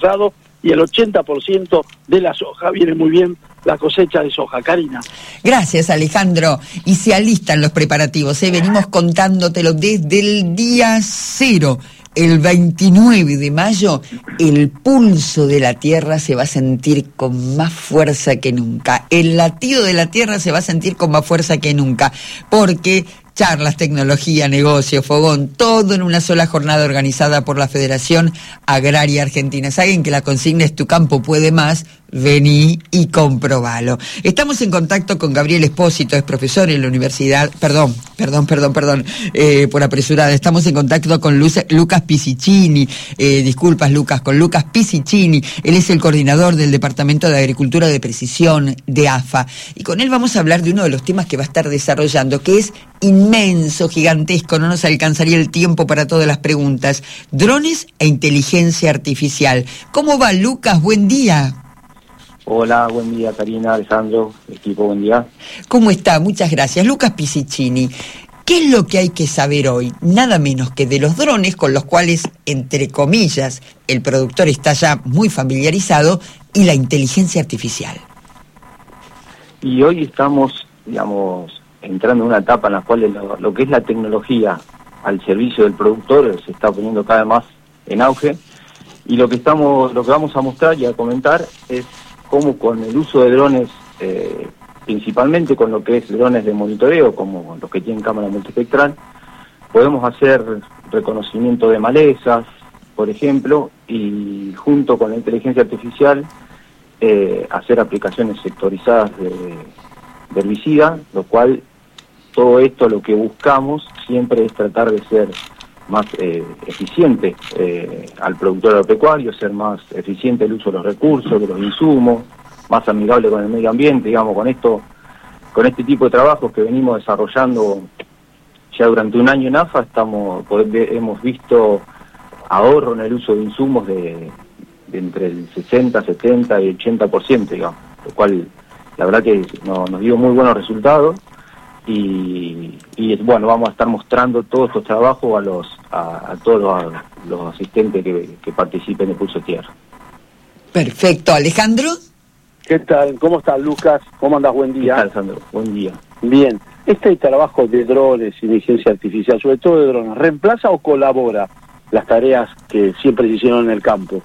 procesado, y el 80% de la soja. Viene muy bien la cosecha de soja. Karina. Gracias, Alejandro. Y se alistan los preparativos, ¿eh? Venimos contándotelo desde el día 0. El 29 de mayo, el pulso de la tierra se va a sentir con más fuerza que nunca. El latido de la tierra se va a sentir con más fuerza que nunca, porque charlas, tecnología, negocio, fogón, todo en una sola jornada organizada por la Federación Agraria Argentina. ¿Saben que la consigna es Tu campo puede más? Vení y comprobalo. Estamos en contacto con Gabriel Espósito, es profesor en la universidad, perdón, por apresurada. Estamos en contacto con Lucas Pisicini, disculpas Lucas, con Lucas Pisicini. Él es el coordinador del Departamento de Agricultura de Precisión de AFA. Y con él vamos a hablar de uno de los temas que va a estar desarrollando, que es inmenso, gigantesco, no nos alcanzaría el tiempo para todas las preguntas. Drones e inteligencia artificial. ¿Cómo va, Lucas? Buen día. Hola, buen día, Karina, Alejandro, equipo, buen día. ¿Cómo está? Muchas gracias. Lucas Pisicini, ¿qué es lo que hay que saber hoy? Nada menos que de los drones, con los cuales, entre comillas, el productor está ya muy familiarizado, y la inteligencia artificial. Y hoy estamos, entrando en una etapa en la cual lo que es la tecnología al servicio del productor se está poniendo cada vez más en auge, y lo que vamos a mostrar y a comentar es cómo con el uso de drones, principalmente con lo que es drones de monitoreo, como los que tienen cámara multiespectral, podemos hacer reconocimiento de malezas, por ejemplo, y junto con la inteligencia artificial hacer aplicaciones sectorizadas de herbicida, lo cual todo esto lo que buscamos siempre es tratar de ser más eficiente al productor agropecuario, ser más eficiente el uso de los recursos, de los insumos, más amigable con el medio ambiente, con este tipo de trabajos que venimos desarrollando ya durante un año en AFA, hemos visto ahorro en el uso de insumos de entre el 60, 70 y 80%, lo cual la verdad que nos dio muy buenos resultados. Y bueno, vamos a estar mostrando todos estos trabajos a todos los asistentes que participen en Pulso Tierra. Perfecto. ¿Alejandro? ¿Qué tal? ¿Cómo estás, Lucas? ¿Cómo andas? Buen día. ¿Qué tal, Alejandro? Buen día. Bien. Este trabajo de drones, inteligencia artificial, sobre todo de drones, ¿reemplaza o colabora las tareas que siempre se hicieron en el campo?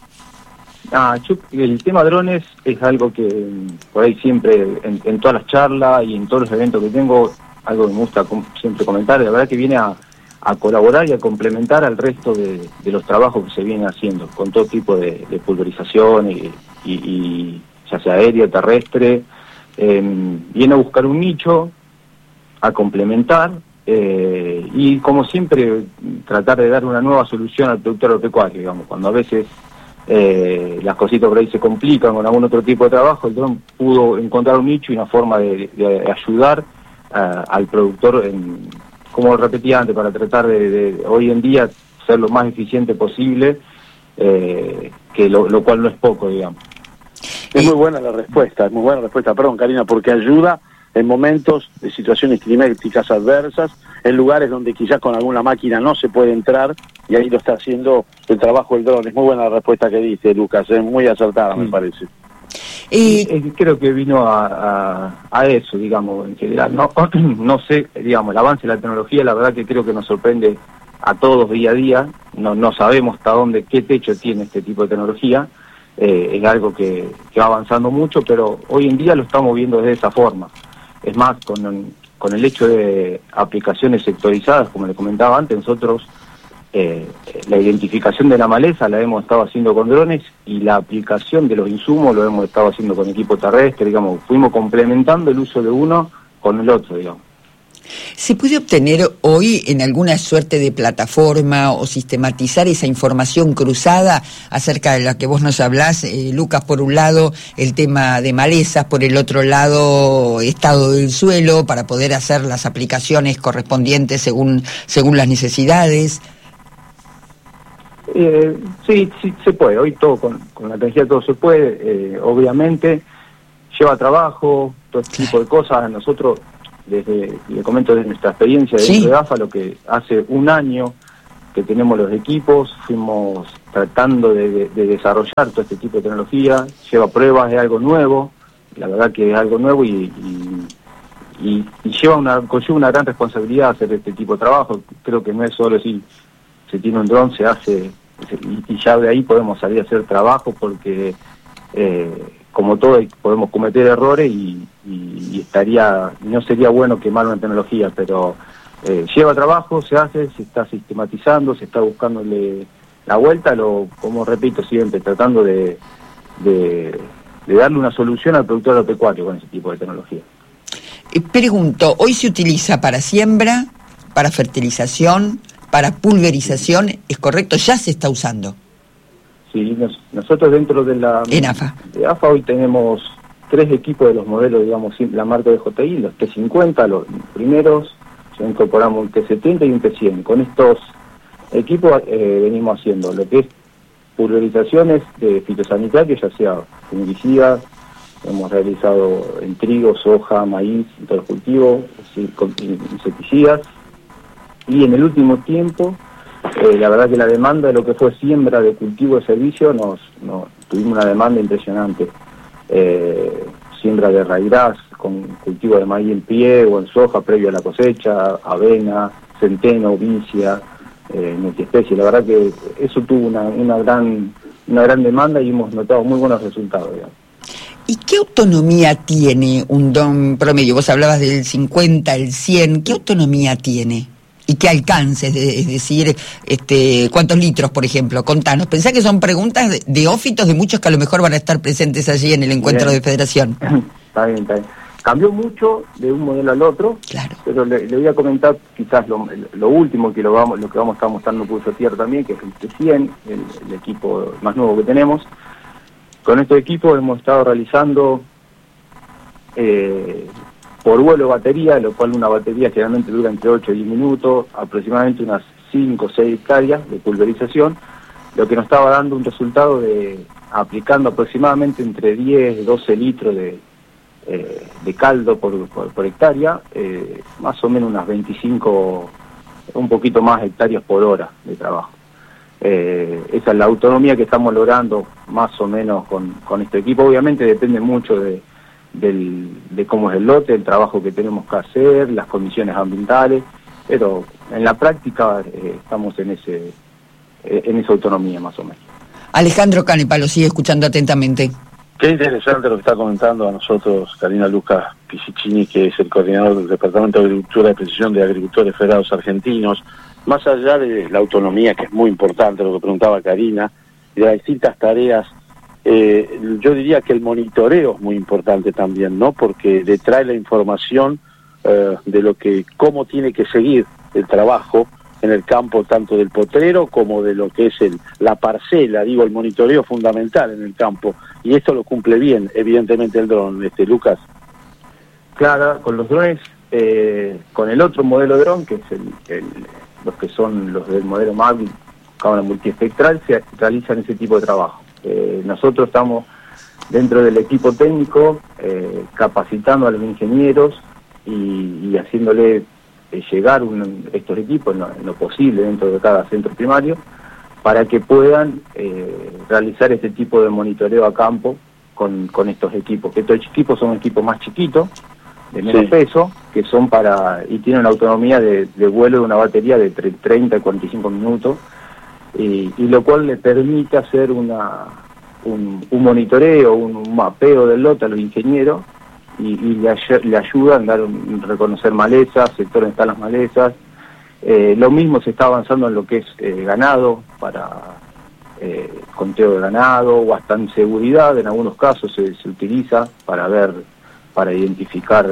El tema drones es algo que por ahí siempre, en todas las charlas y en todos los eventos que tengo, algo que me gusta siempre comentar, la verdad que viene a colaborar y a complementar al resto de los trabajos que se vienen haciendo, con todo tipo de pulverización y ya sea aéreo, terrestre, viene a buscar un nicho, a complementar, y como siempre tratar de dar una nueva solución al productor agropecuario, cuando a veces las cositas por ahí se complican con algún otro tipo de trabajo, el dron pudo encontrar un nicho y una forma de ayudar al productor, como repetía antes, para tratar de hoy en día ser lo más eficiente posible, que lo cual no es poco, Es muy buena la respuesta, perdón, Karina, porque ayuda en momentos de situaciones climáticas adversas, en lugares donde quizás con alguna máquina no se puede entrar, y ahí lo está haciendo el trabajo del dron. Es muy buena la respuesta que dice Lucas, es muy acertada, me parece. Creo que vino a eso, en general. No sé, el avance de la tecnología, la verdad que creo que nos sorprende a todos día a día. No sabemos hasta qué techo tiene este tipo de tecnología. Es algo que va avanzando mucho, pero hoy en día lo estamos viendo de esa forma. Es más, con el hecho de aplicaciones sectorizadas, como le comentaba antes, nosotros la identificación de la maleza la hemos estado haciendo con drones, y la aplicación de los insumos lo hemos estado haciendo con equipo terrestre, fuimos complementando el uso de uno con el otro, ¿Se puede obtener hoy en alguna suerte de plataforma o sistematizar esa información cruzada acerca de la que vos nos hablás, Lucas? Por un lado, el tema de malezas, por el otro lado, estado del suelo, para poder hacer las aplicaciones correspondientes según las necesidades. Sí, se puede. Hoy todo con la tecnología todo se puede. Obviamente lleva trabajo, todo este tipo de cosas. Nosotros, le comento desde nuestra experiencia dentro de AFA, lo que hace un año que tenemos los equipos, fuimos tratando de desarrollar todo este tipo de tecnología. Lleva pruebas, es algo nuevo, la verdad que es algo nuevo y conlleva una gran responsabilidad hacer este tipo de trabajo. Creo que no es solo si se tiene un dron, se hace, y ya de ahí podemos salir a hacer trabajo, porque como todo podemos cometer errores y no sería bueno quemar una tecnología, pero lleva trabajo, se hace, se está sistematizando, se está buscándole la vuelta, como repito siempre, tratando de darle una solución al productor agropecuario con ese tipo de tecnología. Pregunto, ¿hoy se utiliza para siembra, para fertilización, para pulverización? ¿Es correcto? ¿Ya se está usando? Sí, nosotros dentro de la AFA hoy tenemos 3 equipos de los modelos, digamos, la marca de DJI, los T50, los primeros, ya incorporamos un T70 y un T100. Con estos equipos venimos haciendo lo que es pulverizaciones de fitosanitarios, ya sea fungicidas, hemos realizado en trigo, soja, maíz, en todos los cultivos, insecticidas, y en el último tiempo, la verdad que la demanda de lo que fue siembra de cultivo de servicio, tuvimos una demanda impresionante. Siembra de raíz con cultivo de maíz en pie o en soja previo a la cosecha, avena, centeno, vicia, multiespecie. La verdad que eso tuvo una gran demanda y hemos notado muy buenos resultados, digamos. ¿Y qué autonomía tiene un dron promedio? Vos hablabas del 50, el 100, ¿qué autonomía tiene? ¿Y qué alcance? Es decir, ¿cuántos litros, por ejemplo? Contanos. Pensá que son preguntas de ófitos de muchos que a lo mejor van a estar presentes allí en el encuentro de Federación. Está bien. Cambió mucho de un modelo al otro, claro. Pero le voy a comentar quizás lo último que lo que vamos a estar mostrando Pulso Tierra también, que es el T100, el equipo más nuevo que tenemos. Con este equipo hemos estado realizando por vuelo batería, lo cual una batería generalmente dura entre 8 y 10 minutos, aproximadamente unas 5 o 6 hectáreas de pulverización, lo que nos estaba dando un resultado de aplicando aproximadamente entre 10 y 12 litros de caldo por hectárea, más o menos unas 25, un poquito más hectáreas por hora de trabajo. Esa es la autonomía que estamos logrando más o menos con este equipo. Obviamente depende mucho de cómo es el lote, el trabajo que tenemos que hacer, las condiciones ambientales, pero en la práctica estamos en esa autonomía más o menos. Alejandro Canepa, lo sigue escuchando atentamente. Qué interesante lo que está comentando a nosotros Karina Lucas Pisicini, que es el coordinador del Departamento de Agricultura de Precisión de Agricultores Federados Argentinos. Más allá de la autonomía, que es muy importante, lo que preguntaba Karina, y de las distintas tareas, yo diría que el monitoreo es muy importante también, ¿no? Porque le trae la información de cómo tiene que seguir el trabajo en el campo, tanto del potrero como de lo que es la parcela. Digo, el monitoreo es fundamental en el campo, y esto lo cumple bien, evidentemente, el dron, Lucas. Claro, con los drones, con el otro modelo de dron, que es los que son los del modelo Mavic, cámara multiespectral, se realizan ese tipo de trabajo. Nosotros estamos dentro del equipo técnico capacitando a los ingenieros y haciéndole llegar estos equipos en lo posible dentro de cada centro primario para que puedan realizar este tipo de monitoreo a campo con estos equipos. Que estos equipos son equipos más chiquitos, de menos peso, que son y tienen una autonomía de vuelo de una batería de 30 y 45 minutos, y lo cual le permite hacer un monitoreo, un mapeo del lote a los ingenieros, y le ayudan a reconocer malezas, sector donde están las malezas. Lo mismo se está avanzando en lo que es ganado, para conteo de ganado, o hasta en seguridad, en algunos casos se utiliza para identificar.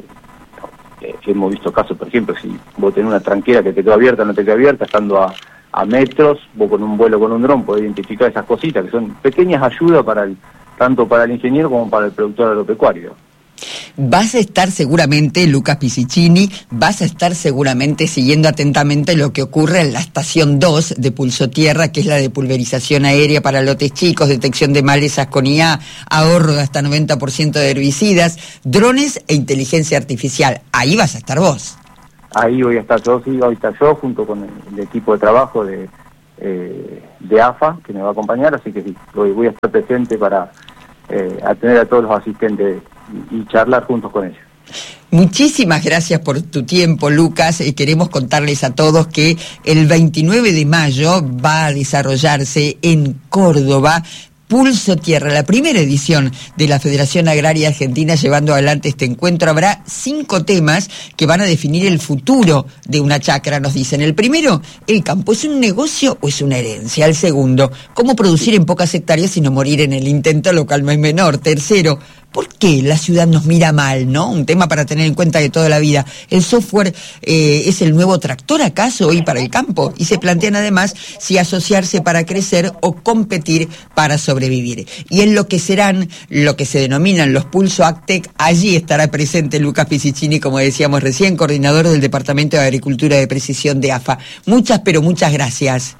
Hemos visto casos, por ejemplo, si vos tenés una tranquera que te quedó abierta, no te quedó abierta, estando a metros, vos con un vuelo con un dron podés identificar esas cositas, que son pequeñas ayudas tanto para el ingeniero como para el productor agropecuario. Vas a estar seguramente, Lucas Pisicini, siguiendo atentamente lo que ocurre en la estación 2 de Pulso Tierra, que es la de pulverización aérea para lotes chicos, detección de malezas con IA, ahorro de hasta 90% de herbicidas, drones e inteligencia artificial. Ahí vas a estar vos. Ahí voy a estar yo, junto con el equipo de trabajo de de AFA, que me va a acompañar, así que sí, voy a estar presente para atender a todos los asistentes y charlar juntos con ellos. Muchísimas gracias por tu tiempo, Lucas. Queremos contarles a todos que el 29 de mayo va a desarrollarse en Córdoba Pulso Tierra, la primera edición de la Federación Agraria Argentina llevando adelante este encuentro. Habrá 5 temas que van a definir el futuro de una chacra, nos dicen. El primero, el campo, ¿es un negocio o es una herencia? El segundo, ¿cómo producir en pocas hectáreas y no morir en el intento local no es menor? Tercero, ¿por qué la ciudad nos mira mal, no? Un tema para tener en cuenta de toda la vida. ¿El software es el nuevo tractor acaso hoy para el campo? Y se plantean además si asociarse para crecer o competir para sobrevivir. Y en lo que serán, lo que se denominan los Pulso Agtec, allí estará presente Lucas Pisicini, como decíamos recién, coordinador del Departamento de Agricultura de Precisión de AFA. Muchas, pero muchas gracias.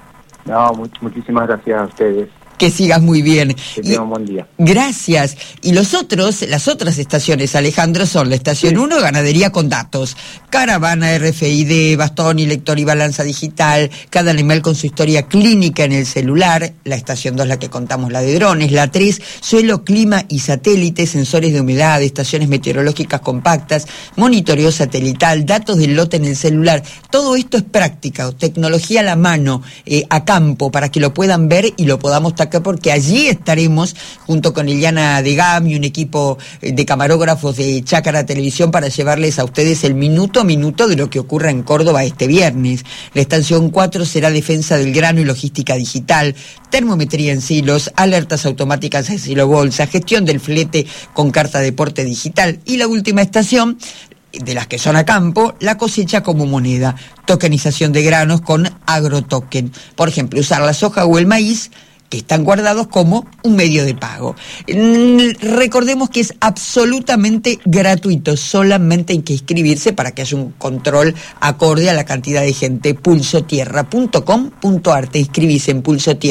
No, muchísimas gracias a ustedes. Que sigas muy bien. Que tenga un buen día. Gracias. Y las otras estaciones, Alejandro, son la estación 1, ganadería con datos, caravana RFID, bastón y lector y balanza digital, cada animal con su historia clínica en el celular, la estación 2, la que contamos, la de drones, la 3, suelo, clima y satélite, sensores de humedad, estaciones meteorológicas compactas, monitoreo satelital, datos del lote en el celular. Todo esto es práctica, tecnología a la mano, a campo, para que lo puedan ver y lo podamos acá, porque allí estaremos junto con Iliana de Gami, un equipo de camarógrafos de Chácara Televisión, para llevarles a ustedes el minuto a minuto de lo que ocurra en Córdoba este viernes. La estación 4 será defensa del grano y logística digital, termometría en silos, alertas automáticas de silo bolsa, gestión del flete con carta de porte digital, y la última estación, de las que son a campo, la cosecha como moneda, tokenización de granos con agrotoken. Por ejemplo, usar la soja o el maíz que están guardados como un medio de pago. Recordemos que es absolutamente gratuito, solamente hay que inscribirse para que haya un control acorde a la cantidad de gente. pulsotierra.com.ar, te inscribís en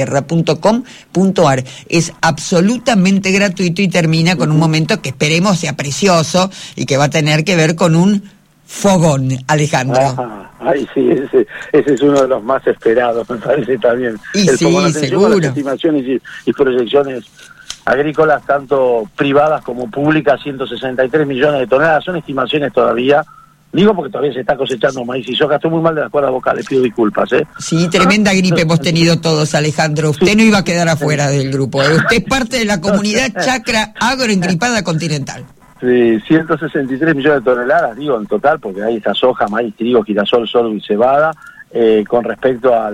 pulsotierra.com.ar, es absolutamente gratuito y termina con un momento que esperemos sea precioso y que va a tener que ver con un fogón, Alejandro. Ay, sí, ese es uno de los más esperados, me parece también. Y el sí, fogón, seguro. las estimaciones y proyecciones agrícolas, tanto privadas como públicas, 163 millones de toneladas, son estimaciones todavía. Digo porque todavía se está cosechando maíz y soja. Estoy muy mal de las cuerdas vocales, pido disculpas. Sí, tremenda gripe hemos tenido todos, Alejandro. Usted no iba a quedar afuera del grupo. Usted es parte de la comunidad Chacra Agroengripada Continental. Sí, 163 millones de toneladas, digo, en total, porque ahí está soja, maíz, trigo, girasol, sorgo y cebada. Con respecto al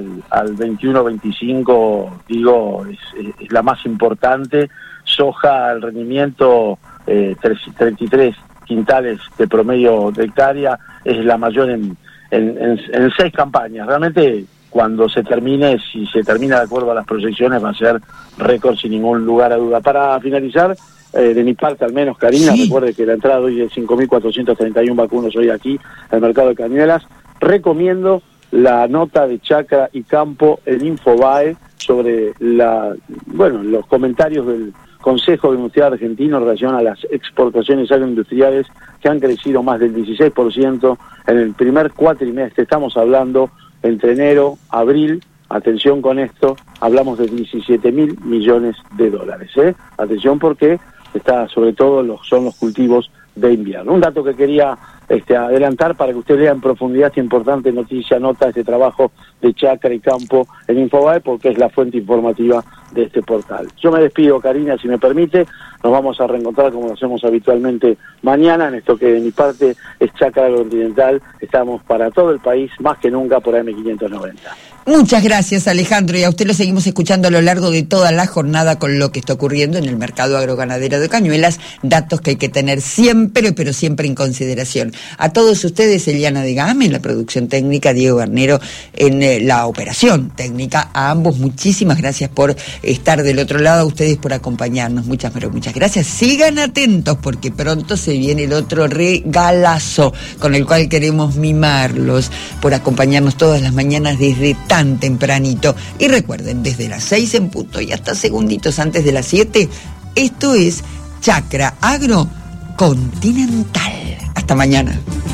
21-25, digo, es la más importante. Soja, el rendimiento, 33 quintales de promedio de hectárea, es la mayor en 6 campañas. Realmente, cuando se termine, si se termina de acuerdo a las proyecciones, va a ser récord sin ningún lugar a duda. Para finalizar, de mi parte al menos, Karina, sí. Recuerde que la entrada hoy es 5.431 vacunos hoy aquí al mercado de Cañuelas. Recomiendo la nota de Chacra y Campo en Infobae sobre los comentarios del Consejo de Industria Argentino en relación a las exportaciones agroindustriales, que han crecido más del 16% en el primer cuatrimestre. Estamos hablando entre enero, abril. Atención con esto, hablamos de 17.000 millones de dólares. Atención, porque está sobre todo son los cultivos de invierno. Un dato que quería adelantar para que usted lea en profundidad esta importante noticia, nota, este trabajo de Chacra y Campo en Infobae, porque es la fuente informativa de este portal. Yo me despido, Karina, si me permite. Nos vamos a reencontrar como lo hacemos habitualmente mañana en esto que de mi parte es Chacra Continental. Estamos para todo el país, más que nunca, por AM590. Muchas gracias, Alejandro, y a usted lo seguimos escuchando a lo largo de toda la jornada con lo que está ocurriendo en el mercado agroganadero de Cañuelas, datos que hay que tener siempre, pero siempre en consideración. A todos ustedes, Eliana de Game en la producción técnica, Diego Garnero en la operación técnica, a ambos muchísimas gracias por estar del otro lado, a ustedes por acompañarnos, muchas gracias. Sigan atentos porque pronto se viene el otro regalazo con el cual queremos mimarlos por acompañarnos todas las mañanas desde tan tempranito. Y recuerden, desde las 6 en punto y hasta segunditos antes de las 7, esto es Chacra Agro Continental. Hasta mañana.